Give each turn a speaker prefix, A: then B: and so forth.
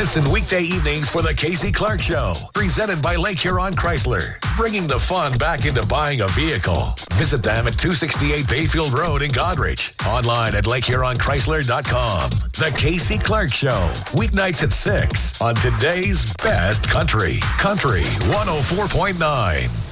A: Listen weekday evenings for the Casey Clark Show, presented by Lake Huron Chrysler, bringing the fun back into buying a vehicle. Visit them at 268 Bayfield Road in Godrich. Online at LakeHuronChrysler.com. The Casey Clark Show, weeknights at 6 on today's best country. Country 104.9.